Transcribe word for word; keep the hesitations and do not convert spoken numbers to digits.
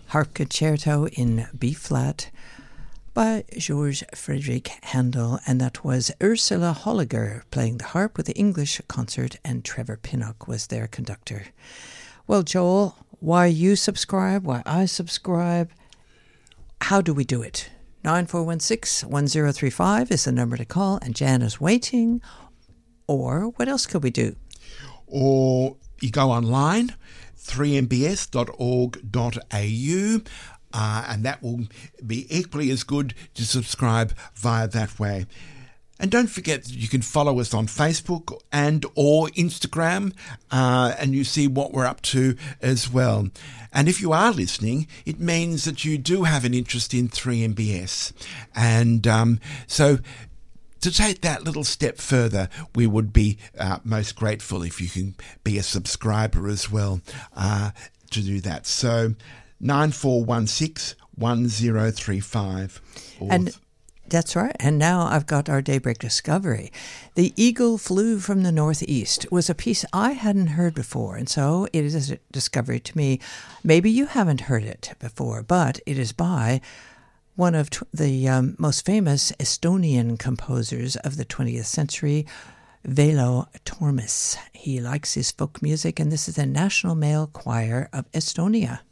Harp Concerto in B-flat by George Frederick Handel, and that was Ursula Holliger playing the harp with the English Concert, and Trevor Pinnock was their conductor. Well, Joel, why you subscribe, why I subscribe, how do we do it? nine four one six, one zero three five is the number to call, and Jan is waiting. Or what else could we do? Or you go online, three m b s dot org dot a u, uh, and that will be equally as good to subscribe via that way. And don't forget that you can follow us on Facebook and or Instagram, uh, and you see what we're up to as well. And if you are listening, it means that you do have an interest in three M B S. And um, so to take that little step further, we would be uh, most grateful if you can be a subscriber as well uh, to do that. So nine four one six, one zero three five. And that's right. And now I've got our Daybreak Discovery. The Eagle Flew from the Northeast was a piece I hadn't heard before, and so it is a discovery to me. Maybe you haven't heard it before, but it is by one of t- the um, most famous Estonian composers of the twentieth century, Vello Tormis. He likes his folk music, and this is the National Male Choir of Estonia.